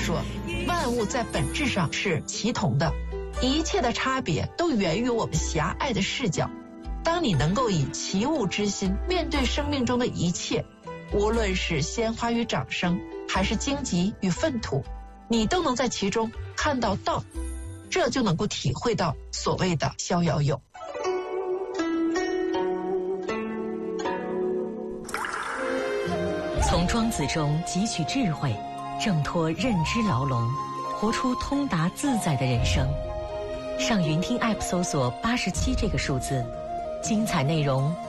说，万物在本质上是齐同的，一切的差别都源于我们狭隘的视角。当你能够以齐物之心面对生命中的一切，无论是鲜花与掌声，还是荆棘与粪土，你都能在其中看到道，这就能够体会到所谓的逍遥游。 从庄子中汲取智慧，挣脱认知牢笼，活出通达自在的人生。上云听 App 搜索87这个数字，精彩内容